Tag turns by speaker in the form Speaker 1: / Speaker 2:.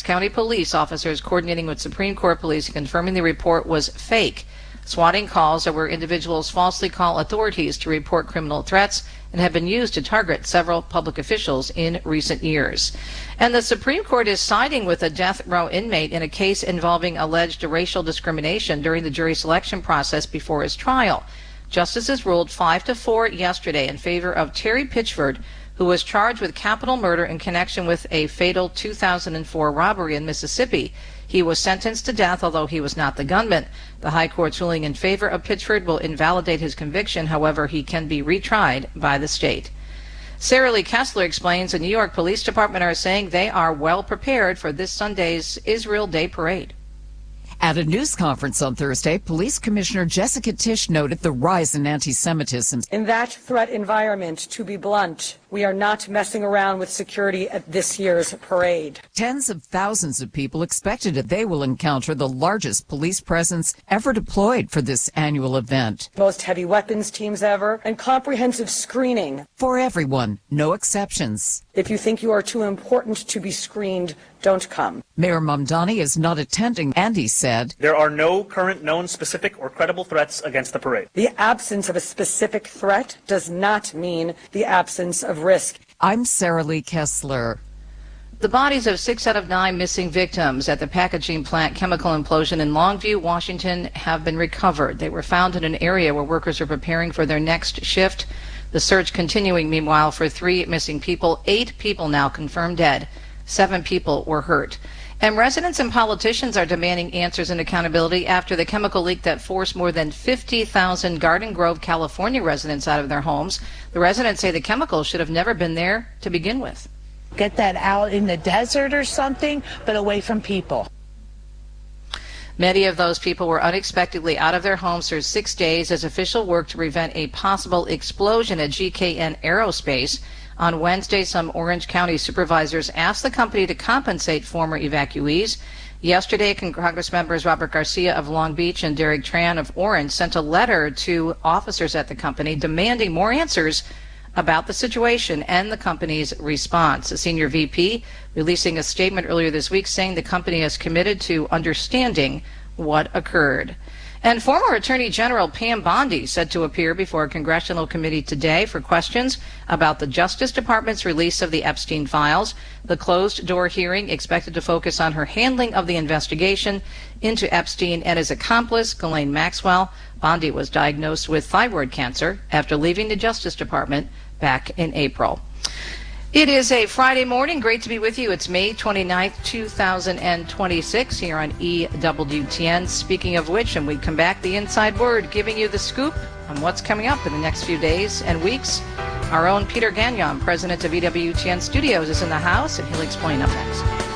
Speaker 1: County police officers coordinating with Supreme Court police and confirming the report was fake. Swatting calls are where individuals falsely call authorities to report criminal threats and have been used to target several public officials in recent years. And the Supreme Court is siding with a death row inmate in a case involving alleged racial discrimination during the jury selection process before his trial. Justices ruled 5-4 yesterday in favor of Terry Pitchford, who was charged with capital murder in connection with a fatal 2004 robbery in Mississippi. He was sentenced to death, although he was not the gunman. The High Court's ruling in favor of Pitchford will invalidate his conviction. However, he can be retried by the state. Sarah Lee Kessler explains the New York Police Department are saying they are well prepared for this Sunday's Israel Day Parade.
Speaker 2: At a news conference on Thursday, Police Commissioner Jessica Tisch noted the rise in anti-Semitism.
Speaker 3: In that threat environment, to be blunt, we are not messing around with security at this year's parade.
Speaker 2: Tens of thousands of people expected that they will encounter the largest police presence ever deployed for this annual event.
Speaker 3: Most heavy weapons teams ever, and comprehensive screening.
Speaker 2: For everyone, no exceptions.
Speaker 3: If you think you are too important to be screened, don't come.
Speaker 2: Mayor Mamdani is not attending, and he said,
Speaker 4: "There are no current known specific or credible threats against the parade."
Speaker 3: The absence of a specific threat does not mean the absence of risk.
Speaker 2: I'm Sarah Lee Kessler.
Speaker 1: The bodies of 6 out of 9 missing victims at the packaging plant chemical implosion in Longview, Washington, have been recovered. They were found in an area where workers are preparing for their next shift. The search continuing, meanwhile, for 3 missing people. 8 people now confirmed dead. 7 people were hurt. And residents and politicians are demanding answers and accountability after the chemical leak that forced more than 50,000 Garden Grove, California residents out of their homes. The residents say the chemicals should have never been there to begin with.
Speaker 5: Get that out in the desert or something, but away from people.
Speaker 1: Many of those people were unexpectedly out of their homes for 6 days as officials worked to prevent a possible explosion at GKN Aerospace. On Wednesday, some Orange County supervisors asked the company to compensate former evacuees. Yesterday, Congress members Robert Garcia of Long Beach and Derek Tran of Orange sent a letter to officers at the company demanding more answers about the situation and the company's response. A senior VP releasing a statement earlier this week saying the company is committed to understanding what occurred. And former Attorney General Pam Bondi said to appear before a congressional committee today for questions about the Justice Department's release of the Epstein files. The closed-door hearing expected to focus on her handling of the investigation into Epstein and his accomplice, Ghislaine Maxwell. Bondi was diagnosed with thyroid cancer after leaving the Justice Department back in April. It is a Friday morning. Great to be with you. It's May 29th, 2026 here on EWTN. Speaking of which, and we come back, the inside word, giving you the scoop on what's coming up in the next few days and weeks. Our own Peter Gagnon, president of EWTN Studios, is in the house, and he'll explain up next.